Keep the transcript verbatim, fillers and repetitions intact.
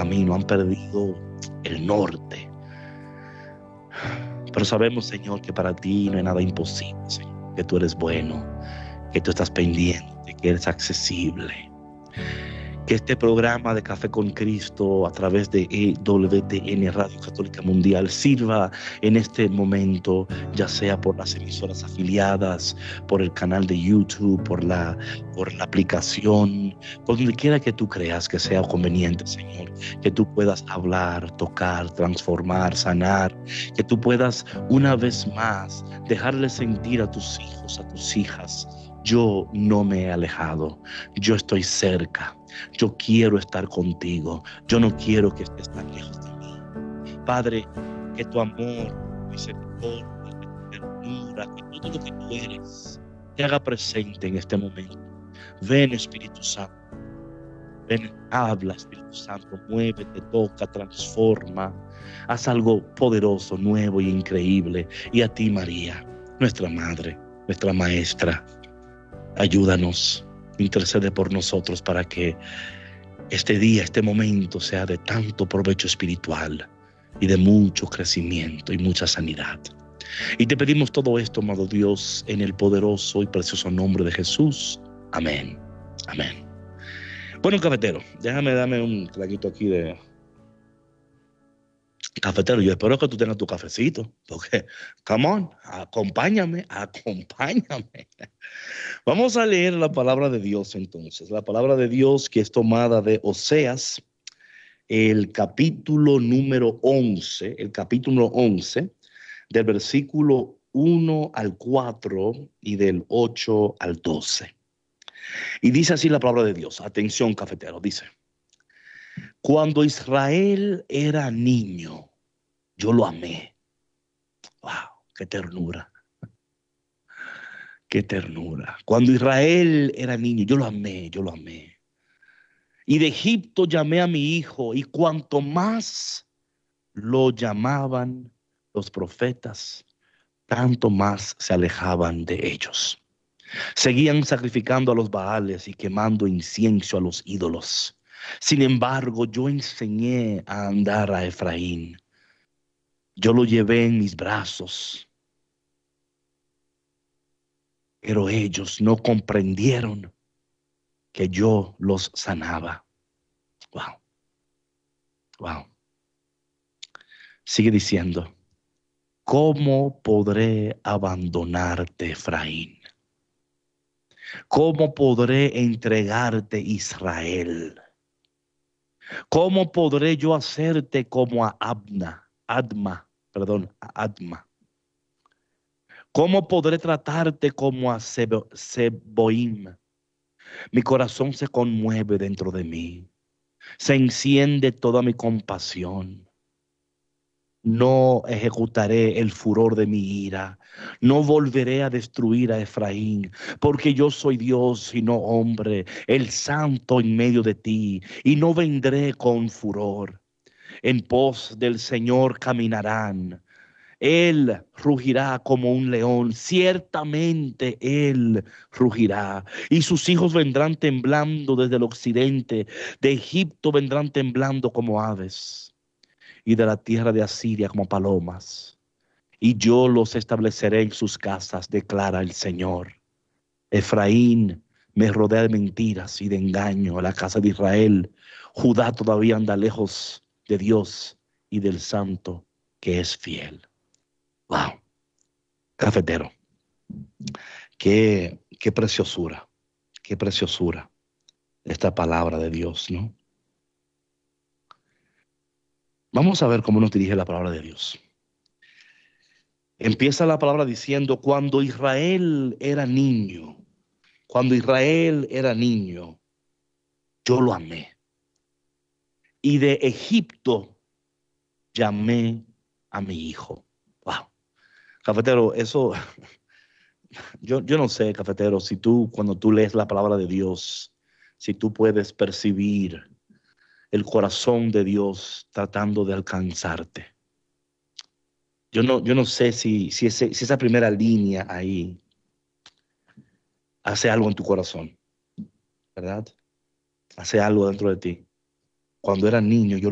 camino, han perdido el norte. Pero sabemos, Señor, que para ti no hay nada imposible, Señor, que tú eres bueno, que tú estás pendiente, que eres accesible. Que este programa de Café con Cristo a través de E W T N Radio Católica Mundial sirva en este momento, ya sea por las emisoras afiliadas, por el canal de YouTube, por la, por la aplicación, por donde quiera que tú creas que sea conveniente, Señor, que tú puedas hablar, tocar, transformar, sanar, que tú puedas una vez más dejarle sentir a tus hijos, a tus hijas: yo no me he alejado, yo estoy cerca. Yo quiero estar contigo. Yo no quiero que estés tan lejos de mí. Padre, que tu amor, tu misericordia, tu ternura, que todo lo que tú eres te haga presente en este momento. Ven, Espíritu Santo. Ven, habla, Espíritu Santo. Muévete, toca, transforma. Haz algo poderoso, nuevo y increíble. Y a ti, María, nuestra Madre, nuestra Maestra, ayúdanos. Intercede por nosotros para que este día, este momento sea de tanto provecho espiritual y de mucho crecimiento y mucha sanidad. Y te pedimos todo esto, amado Dios, en el poderoso y precioso nombre de Jesús. Amén. Amén. Bueno, cafetero, déjame darme un traguito aquí de... Cafetero, yo espero que tú tengas tu cafecito, porque, come on, acompáñame, acompáñame. Vamos a leer la palabra de Dios entonces, la palabra de Dios que es tomada de Oseas, el capítulo número once, el capítulo once, del versículo uno al cuatro y del ocho al doce. Y dice así la palabra de Dios. Atención, cafetero, dice: cuando Israel era niño, yo lo amé. Wow, qué ternura. Qué ternura. Cuando Israel era niño, yo lo amé, yo lo amé. Y de Egipto llamé a mi hijo, y cuanto más lo llamaban los profetas, tanto más se alejaban de ellos. Seguían sacrificando a los Baales y quemando incienso a los ídolos. Sin embargo, yo enseñé a andar a Efraín. Yo lo llevé en mis brazos, pero ellos no comprendieron que yo los sanaba. Wow, wow. Sigue diciendo: ¿cómo podré abandonarte, Efraín? ¿Cómo podré entregarte, Israel? ¿Cómo podré yo hacerte como a Adma, Adma, perdón, a Adma? ¿Cómo podré tratarte como a Sebo, Seboim? Mi corazón se conmueve dentro de mí. Se enciende toda mi compasión. No ejecutaré el furor de mi ira. No volveré a destruir a Efraín, porque yo soy Dios y no hombre, el santo en medio de ti, y no vendré con furor. En pos del Señor caminarán. Él rugirá como un león, ciertamente él rugirá, y sus hijos vendrán temblando desde el occidente, de Egipto vendrán temblando como aves, y de la tierra de Asiria como palomas. Y yo los estableceré en sus casas, declara el Señor. Efraín me rodea de mentiras y de engaño, a la casa de Israel. Judá todavía anda lejos de Dios y del Santo que es fiel. Wow, cafetero, qué, qué preciosura, qué preciosura esta palabra de Dios, ¿no? Vamos a ver cómo nos dirige la palabra de Dios. Empieza la palabra diciendo: cuando Israel era niño, cuando Israel era niño, yo lo amé. Y de Egipto llamé a mi hijo. Wow, cafetero, eso, yo, yo no sé, cafetero, si tú, cuando tú lees la palabra de Dios, si tú puedes percibir el corazón de Dios tratando de alcanzarte. Yo no, yo no sé si, si, ese, si esa primera línea ahí hace algo en tu corazón, ¿verdad? Hace algo dentro de ti. Cuando era niño, yo